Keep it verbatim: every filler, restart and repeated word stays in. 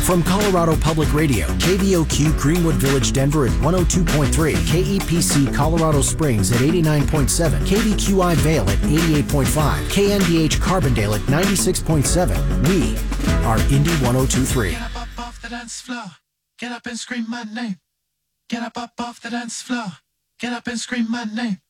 From Colorado Public Radio, K V O Q Greenwood Village, Denver at one oh two point three, K E P C Colorado Springs at eighty-nine point seven, K V Q I Vail at eighty-eight point five, K N D H Carbondale at ninety-six point seven. We are Indy one oh two point three. Get up, up off the dance floor. Get up and scream my name. Get up, up off the dance floor. Get up and scream my name.